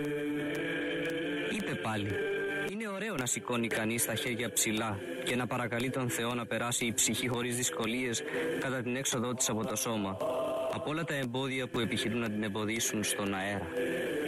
Είπε πάλι: είναι ωραίο να σηκώνει κανείς τα χέρια ψηλά και να παρακαλεί τον Θεό να περάσει η ψυχή χωρίς δυσκολίες κατά την έξοδό της από το σώμα, από όλα τα εμπόδια που επιχειρούν να την εμποδίσουν στον αέρα.